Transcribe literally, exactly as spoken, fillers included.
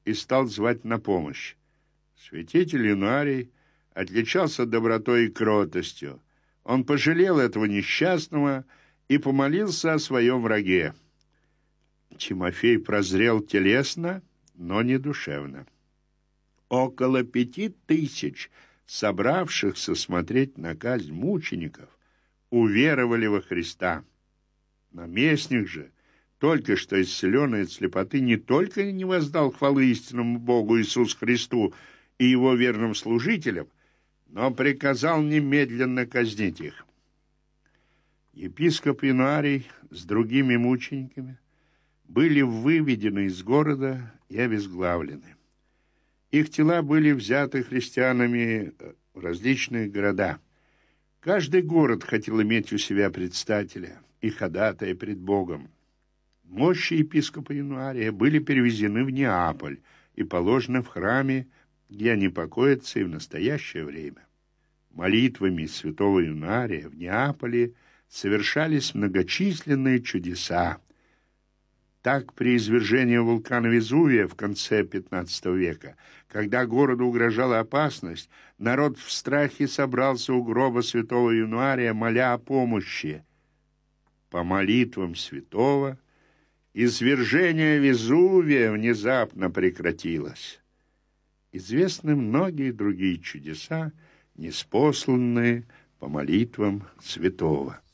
и стал звать на помощь. Святитель Януарий отличался добротой и кротостью. Он пожалел этого несчастного и помолился о своем враге. Тимофей прозрел телесно, но не душевно. Около пяти тысяч собравшихся смотреть на казнь мучеников уверовали во Христа. Наместник же, только что исцеленный от слепоты, не только не воздал хвалы истинному Богу Иисусу Христу и его верным служителям, но приказал немедленно казнить их. Епископ Януарий с другими мучениками были выведены из города и обезглавлены. Их тела были взяты христианами в различные города. Каждый город хотел иметь у себя предстателя и ходатая пред Богом. Мощи епископа Януария были перевезены в Неаполь и положены в храме, где они покоятся и в настоящее время. Молитвами святого Януария в Неаполе совершались многочисленные чудеса. Так, при извержении вулкана Везувия в конце пятнадцатого века, когда городу угрожала опасность, народ в страхе собрался у гроба святого Януария, моля о помощи. По молитвам святого извержение Везувия внезапно прекратилось. Известны многие другие чудеса, ниспосланные по молитвам святого.